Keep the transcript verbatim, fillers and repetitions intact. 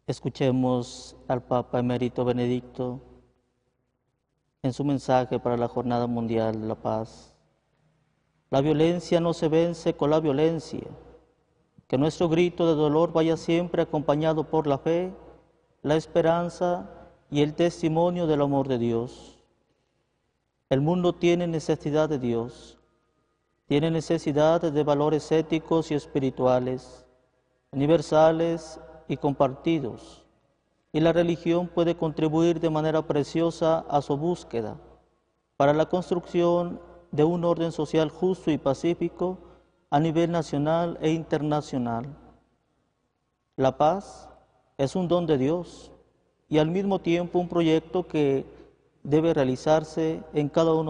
Escuchemos al Papa Emérito Benedicto en su mensaje para la Jornada Mundial de la Paz. La violencia no se vence con la violencia. Que nuestro grito de dolor vaya siempre acompañado por la fe, la esperanza y el testimonio del amor de Dios. El mundo tiene necesidad de Dios, tiene necesidad de valores éticos y espirituales, universales y compartidos, y la religión puede contribuir de manera preciosa a su búsqueda para la construcción de un orden social justo y pacífico a nivel nacional e internacional. La paz es un don de Dios y al mismo tiempo un proyecto que debe realizarse en cada uno